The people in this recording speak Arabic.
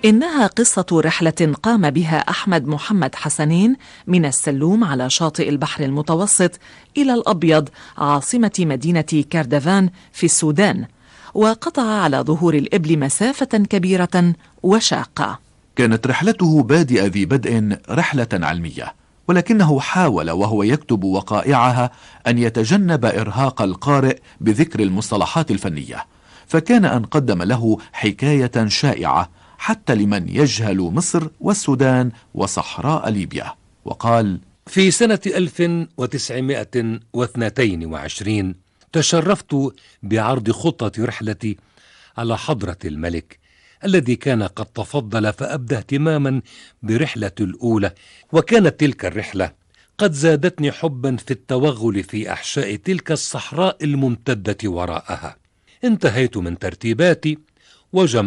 إنها قصة رحلة قام بها أحمد محمد حسنين من السلوم على شاطئ البحر المتوسط إلى الأبيض عاصمة مدينة كردفان في السودان، وقطع على ظهور الإبل مسافة كبيرة وشاقة. كانت رحلته بادئ ذي بدء رحلة علمية، ولكنه حاول وهو يكتب وقائعها أن يتجنب إرهاق القارئ بذكر المصطلحات الفنية، فكان أن قدم له حكاية شائعة حتى لمن يجهل مصر والسودان وصحراء ليبيا، وقال: في سنة 1922 تشرفت بعرض خطة رحلتي على حضرة الملك الذي كان قد تفضل فأبدى اهتماما برحلة الأولى، وكانت تلك الرحلة قد زادتني حبا في التوغل في أحشاء تلك الصحراء الممتدة وراءها. انتهيت من ترتيباتي وجمعت